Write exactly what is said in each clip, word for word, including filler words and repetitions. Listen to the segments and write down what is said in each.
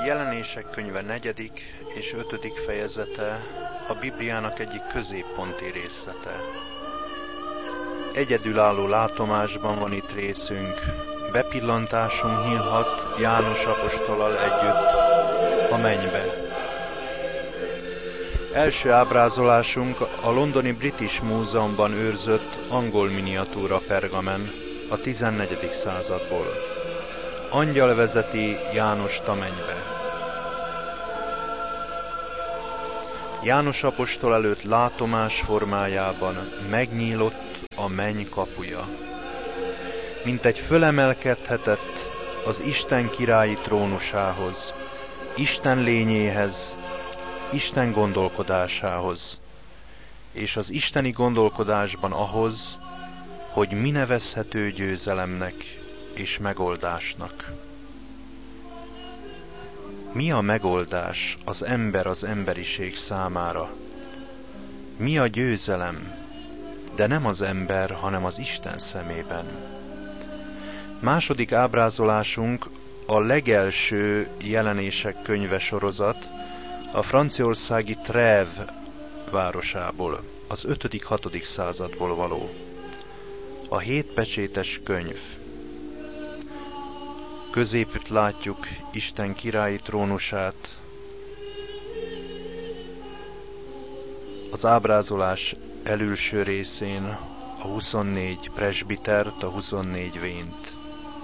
Jelenések könyve negyedik és ötödik fejezete a Bibliának egyik középponti részlete. Egyedülálló látomásban van itt részünk, bepillantásunk nyílhat János apostolal együtt a mennybe. Első ábrázolásunk a londoni British Múzeumban őrzött angol miniatúra pergamen a tizennegyedik századból. Angyal vezeti Jánost a mennybe. János apostol előtt látomás formájában megnyílott a menny kapuja. Mint egy fölemelkedhetett az Isten királyi trónusához, Isten lényéhez, Isten gondolkodásához, és az isteni gondolkodásban ahhoz, hogy mi nevezhető győzelemnek és megoldásnak. Mi a megoldás az ember az emberiség számára? Mi a győzelem, de nem az ember, hanem az Isten szemében? Második ábrázolásunk a legelső Jelenések könyve sorozat a franciaországi Trèves városából, az ötödik-hatodik századból való. A hétpecsétes könyv. Középütt látjuk Isten királyi trónusát. Az ábrázolás elülső részén a huszonnégy presbitert, a huszonnégy vént.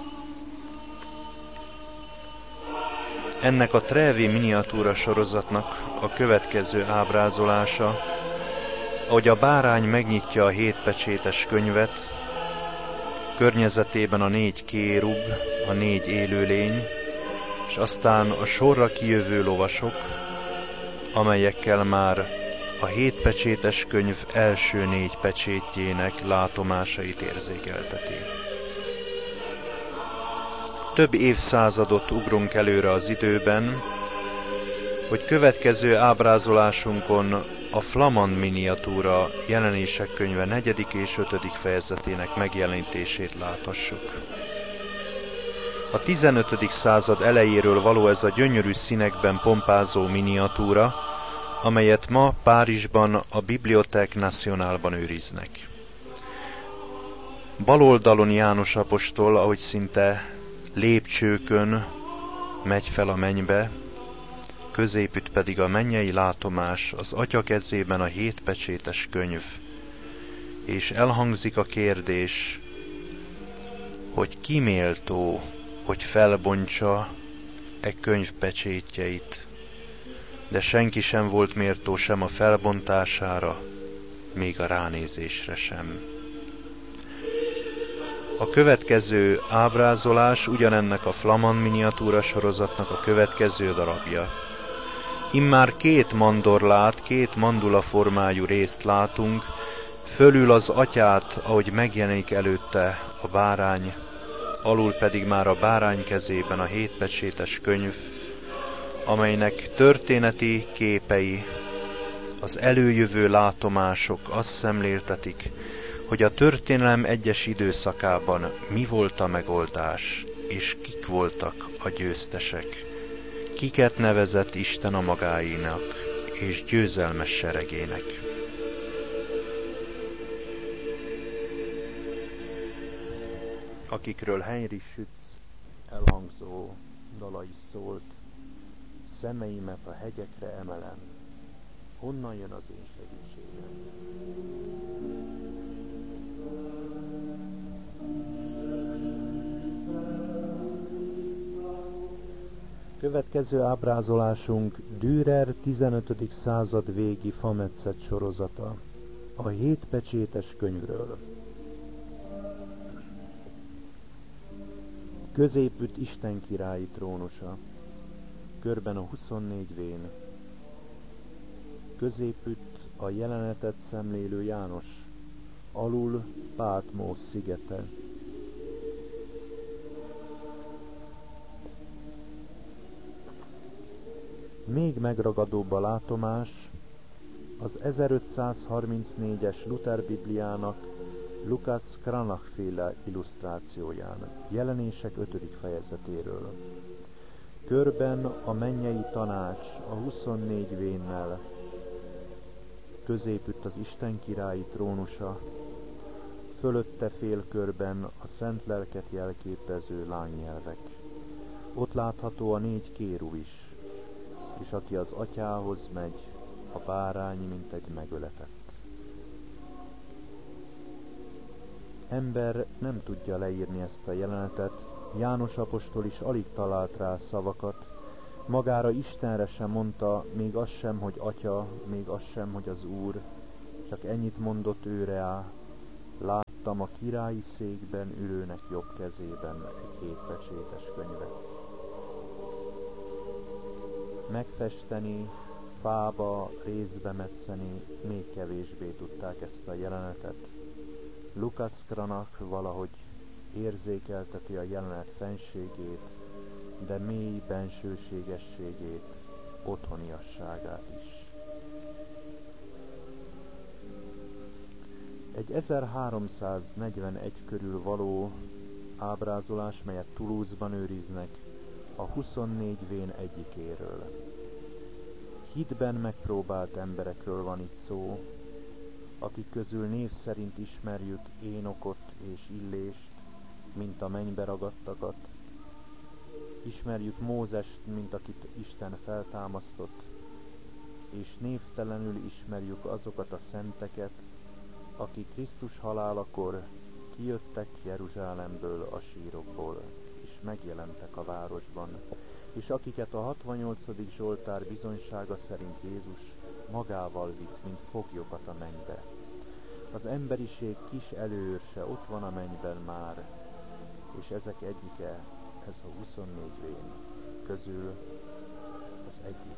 Ennek a Trevi miniatúra sorozatnak a következő ábrázolása, ahogy a bárány megnyitja a hétpecsétes könyvet, környezetében a négy kérub, a négy élőlény, és aztán a sorra kijövő lovasok, amelyekkel már a hétpecsétes könyv első négy pecsétjének látomásait érzékelteti. Több évszázadot ugrunk előre az időben, hogy következő ábrázolásunkon a Flamand miniatúra Jelenések könyve negyedik és ötödik fejezetének megjelenítését láthassuk. A tizenötödik század elejéről való ez a gyönyörű színekben pompázó miniatúra, amelyet ma Párizsban a Bibliothèque Nationale-ban őriznek. Bal oldalon János apostol, ahogy szinte lépcsőkön megy fel a mennybe, középütt pedig a mennyei látomás, az Atya kezében a hétpecsétes könyv, és elhangzik a kérdés, hogy ki méltó, hogy felbontsa e könyv pecsétjeit, de senki sem volt méltó sem a felbontására, még a ránézésre sem. A következő ábrázolás ugyanennek a Flamand miniatúra sorozatnak a következő darabja. Immár két mandorlát, két mandula formájú részt látunk, fölül az Atyát, ahogy megjelenik előtte a bárány, alul pedig már a bárány kezében a hétpecsétes könyv, amelynek történeti képei, az előjövő látomások azt szemléltetik, hogy a történelem egyes időszakában mi volt a megoldás, és kik voltak a győztesek, kiket nevezett Isten a magáinak és győzelmes seregének. Akikről Heinrich Schütz elhangzó dala is szólt, szemeimet a hegyekre emelem, honnan jön az én segítségem? Következő ábrázolásunk Dürer tizenötödik század végi fametszet sorozata, a hétpecsétes könyvről. Középütt Isten királyi trónusa, körben a huszonnégy vén. Középütt a jelenetet szemlélő János, alul Pátmos szigete. Még megragadóbb a látomás az ezerötszázharmincnégyes Luther Bibliának Lukács Cranach-féle illusztrációján, Jelenések ötödik fejezetéről. Körben a mennyei tanács a huszonnégy vénnel, középütt az Isten királyi trónusa, fölötte félkörben a szent lelket jelképező lángnyelvek. Ott látható a négy kérub is, és aki az atyához megy, a bárány, mint egy megöletett. Ember nem tudja leírni ezt a jelenetet, János apostol is alig talált rá szavakat, magára Istenre sem mondta, még az sem, hogy Atya, még az sem, hogy az Úr, csak ennyit mondott ő rá: láttam a királyi székben ülőnek jobb kezében egy hétpecsétes könyvet. Megfesteni, fába, részbe metszeni még kevésbé tudták ezt a jelenetet. Lukács Cranach valahogy érzékelteti a jelenet fenségét, de mély bensőségességét, otthoniasságát is. Egy ezerháromszáznegyvenegy körül való ábrázolás, melyet Toulouse-ban őriznek, a huszonnégy vén egyikéről. Hitben megpróbált emberekről van itt szó, akik közül név szerint ismerjük Énokot és Illést, mint a mennybe ragadtakat. Ismerjük Mózest, mint akit Isten feltámasztott, és névtelenül ismerjük azokat a szenteket, akik Krisztus halálakor kijöttek Jeruzsálemből a sírokból, és megjelentek a városban, és akiket a hatvannyolcadik Zsoltár bizonysága szerint Jézus magával vitt, mint foglyokat a mennybe. Az emberiség kis előőrse ott van a mennyben már, és ezek egyike, ez a huszonnégy vén közül az egyik.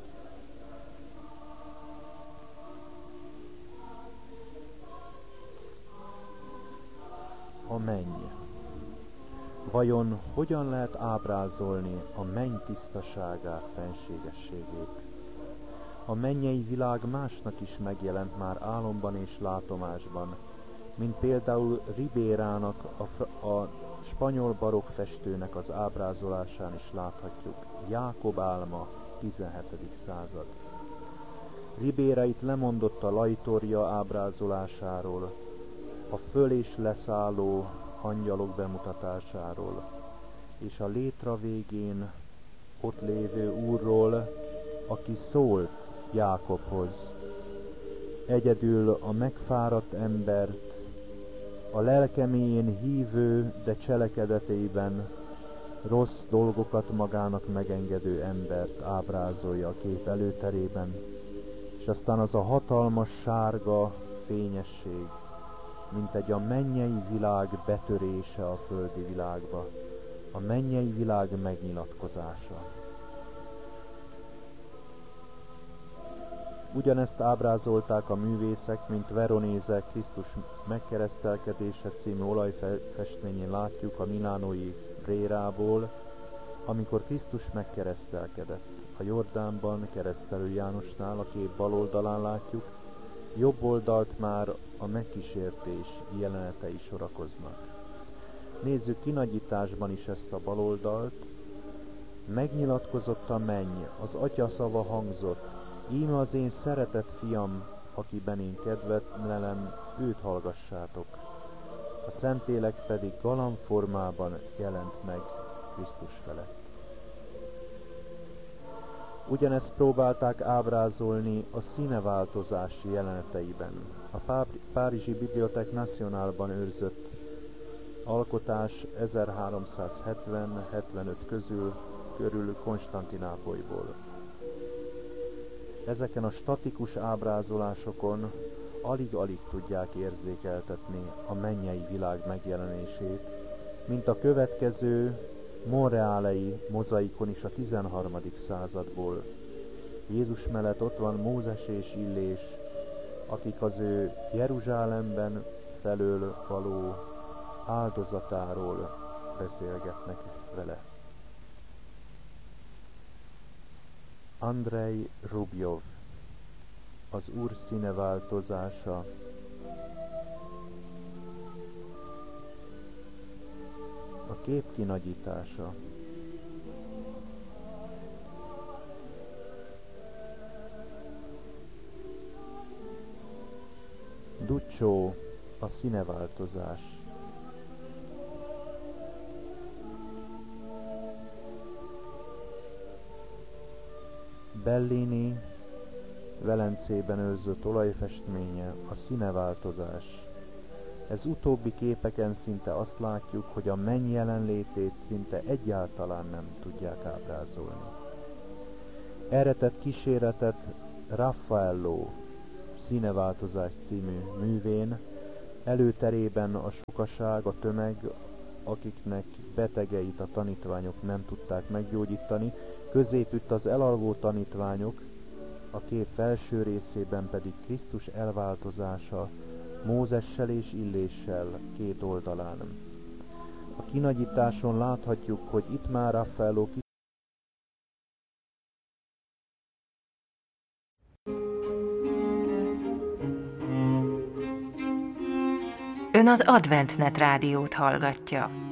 A menny. Vajon hogyan lehet ábrázolni a menny tisztaságát, fenségességét? A mennyei világ másnak is megjelent már álomban és látomásban, mint például Ribérának, a, a spanyol barokk festőnek az ábrázolásán is láthatjuk. Jákob álma, tizenhetedik század. Ribéra itt lemondott a lajtorja ábrázolásáról, a föl- és leszálló angyalok bemutatásáról, és a létra végén ott lévő úrról, aki szólt Jákobhoz. Egyedül a megfáradt embert, a lelke mélyén hívő, de cselekedetében rossz dolgokat magának megengedő embert ábrázolja a kép előterében, és aztán az a hatalmas sárga fényesség, mint egy a mennyei világ betörése a földi világba, a mennyei világ megnyilatkozása. Ugyanezt ábrázolták a művészek, mint Veronése Krisztus megkeresztelkedése című olajfestményén látjuk a milánói Brérából, amikor Krisztus megkeresztelkedett. A Jordánban Keresztelő Jánosnál a kép bal oldalán látjuk, jobb oldalt már a megkísértés jelenetei sorakoznak. Nézzük kinagyításban is ezt a bal oldalt. Megnyilatkozott a menny, az Atya szava hangzott: íme az én szeretett fiam, akiben én kedvet lelem, őt hallgassátok. A Szentlélek pedig galamb formában jelent meg Krisztus felett. Ugyanezt próbálták ábrázolni a színeváltozási jeleneteiben. A Párizsi Bibliothèque Nationale-ban őrzött alkotás ezerháromszázhetven hetvenöt közül körül Konstantinápolyból. Ezeken a statikus ábrázolásokon alig-alig tudják érzékeltetni a mennyei világ megjelenését, mint a következő monreálei mozaikon is a tizenharmadik századból. Jézus mellett ott van Mózes és Illés, akik az ő Jeruzsálemben felől való áldozatáról beszélgetnek vele. Andrei Rubjov, az Úr színeváltozása. A kép kinagyítása. Guccio, a színeváltozás. Bellini Velencében őrzött olajfestménye, a színeváltozás. Ez utóbbi képeken szinte azt látjuk, hogy a menny jelenlétét szinte egyáltalán nem tudják ábrázolni. Erre tett kíséretet Raffaello Színeváltozás című művén, előterében a sokaság, a tömeg, akiknek betegeit a tanítványok nem tudták meggyógyítani, középütt az elalvó tanítványok, a kép felső részében pedig Krisztus elváltozása Mózessel és Illéssel két oldalán. A kinagyításon láthatjuk, hogy itt már Raffaello ki Ön az AdventNet rádiót hallgatja.